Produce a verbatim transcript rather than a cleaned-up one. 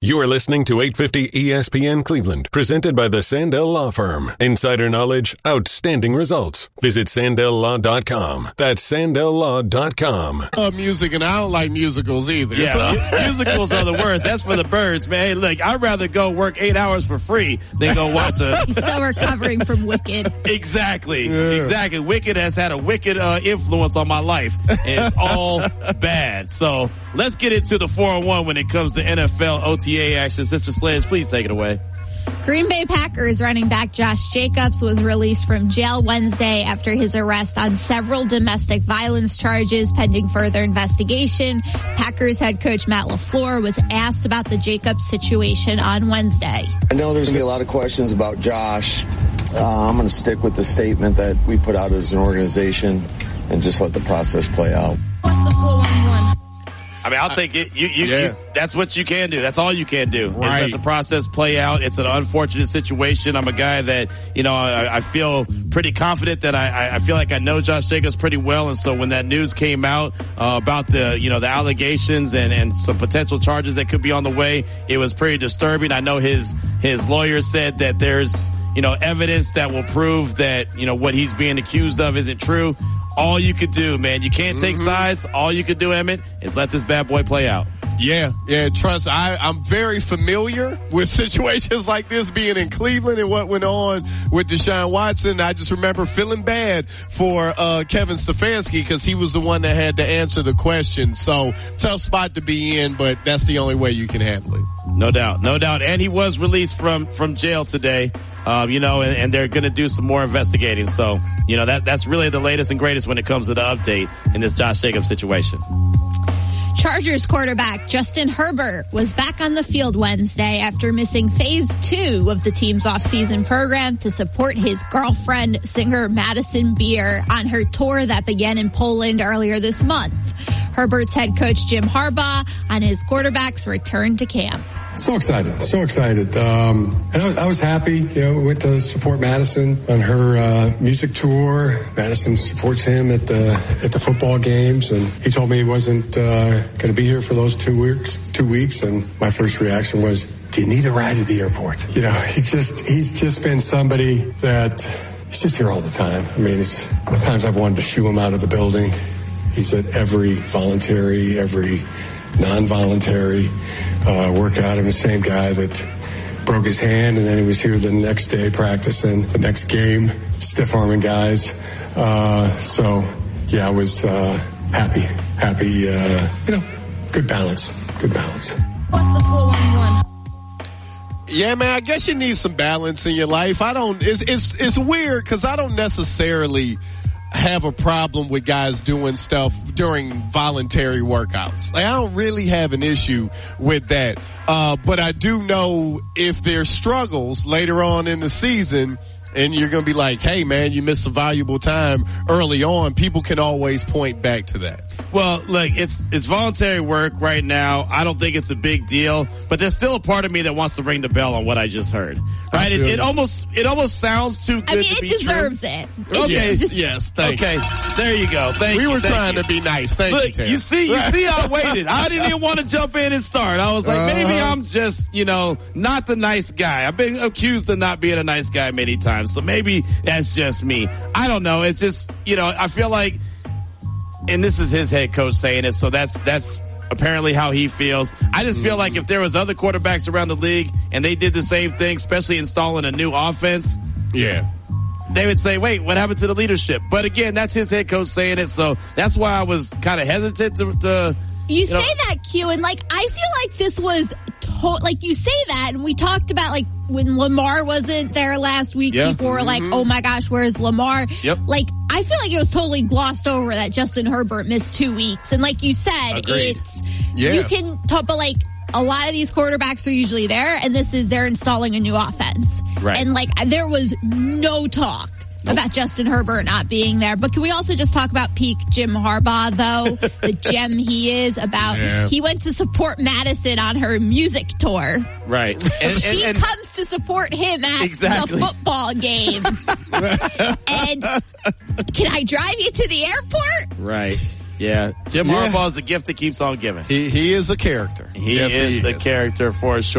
You are listening to eight fifty E S P N Cleveland, presented by the Sandell Law Firm. Insider knowledge, outstanding results. Visit Sandell Law dot com. That's Sandell Law dot com. I love music, and I don't like musicals either. Yeah, so. musicals are the worst. That's for the birds, man. Hey, look, I'd rather go work eight hours for free than go watch a... He's still recovering from Wicked. Exactly. Yeah. Exactly. Wicked has had a wicked uh, influence on my life, and it's all bad. So let's get into the four oh one when it comes to N F L O T A action. Sister Sledge, please take it away. Green Bay Packers running back Josh Jacobs was released from jail Wednesday after his arrest on several domestic violence charges pending further investigation. Packers head coach Matt LaFleur was asked about the Jacobs situation on Wednesday. I know there's going to be a lot of questions about Josh. Uh, I'm going to stick with the statement that we put out as an organization and just let the process play out. What's the four one one? I mean, I'll take it. You, you, Yeah. you, that's what you can do. That's all you can do. Right. Is let the process play out. It's an unfortunate situation. I'm a guy that, you know, I, I feel pretty confident that I, I feel like I know Josh Jacobs pretty well. And so when that news came out uh, about the, you know, the allegations and, and some potential charges that could be on the way, it was pretty disturbing. I know his, his lawyer said that there's, you know, evidence that will prove that, you know, what he's being accused of isn't true. All you could do, man, you can't take mm-hmm. sides. All you could do, Emmett, is let this bad boy play out. Yeah, yeah, trust, I, I'm very familiar with situations like this being in Cleveland and what went on with Deshaun Watson. I just remember feeling bad for uh Kevin Stefanski because he was the one that had to answer the question. So, tough spot to be in, but that's the only way you can handle it. No doubt, no doubt. And he was released from, from jail today, um, you know, and, and they're going to do some more investigating. So, you know, that that's really the latest and greatest when it comes to the update in this Josh Jacobs situation. Chargers quarterback Justin Herbert was back on the field Wednesday after missing phase two of the team's offseason program to support his girlfriend, singer Madison Beer, on her tour that began in Poland earlier this month. Herbert's head coach Jim Harbaugh on his quarterback's return to camp. So excited, so excited. Um, and I, I was happy, you know, went to support Madison on her uh, music tour. Madison supports him at the at the football games, and he told me he wasn't uh, going to be here for those two weeks. Two weeks, and my first reaction was, "Do you need a ride to the airport?" You know, he's just he's just been somebody that he's just here all the time. I mean, it's sometimes I've wanted to shoo him out of the building. He's at every voluntary, every non-voluntary uh, workout. I'm the same guy that broke his hand, and then he was here the next day practicing the next game, stiff-arming guys. Uh, so, yeah, I was uh, happy, happy, uh, you know, good balance, good balance. What's the four one one? Yeah, man, I guess you need some balance in your life. I don't, it's, it's, it's weird because I don't necessarily have a problem with guys doing stuff during voluntary workouts. Like, I don't really have an issue with that. Uh, but I do know if there's struggles later on in the season and you're going to be like, hey, man, you missed some valuable time early on, people can always point back to that. Well, look, it's it's voluntary work right now. I don't think it's a big deal, but there's still a part of me that wants to ring the bell on what I just heard. Right? It, it almost it almost sounds too good I mean, to be it deserves true. it. Okay, Yes, just, yes, thank okay, you. there you go. Thank We you. were thank trying you. to be nice. Thank Look, you, Tam. you see, you see, I waited. I didn't even want to jump in and start. I was like, Uh-huh. maybe I'm just, you know, not the nice guy. I've been accused of not being a nice guy many times, so maybe that's just me. I don't know. It's just, you know, I feel like, and this is his head coach saying it, so that's that's apparently how he feels. I just feel like if there was other quarterbacks around the league and they did the same thing, especially installing a new offense, Yeah. they would say, wait, what happened to the leadership? But again, that's his head coach saying it, so that's why I was kind of hesitant to, to You, you say know, that, Q, and like I feel like this was to- like you say that, and we talked about like when Lamar wasn't there last week. Yeah. People were like, "Oh my gosh, where's Lamar?" Yep. Like I feel like it was totally glossed over that Justin Herbert missed two weeks, and like you said, Agreed. it's Yeah. you can talk, but like a lot of these quarterbacks are usually there, and this is they're installing a new offense, Right. and like there was no talk. Nope. About Justin Herbert not being there. But can we also just talk about peak Jim Harbaugh, though? The gem he is about. Yeah. He went to support Madison on her music tour. right. And, She and, and, comes to support him at Exactly. the football games. And can I drive you to the airport? right. Yeah. Jim Yeah. Harbaugh is the gift that keeps on giving. He, he is a character. He Yes, is he the character for sure.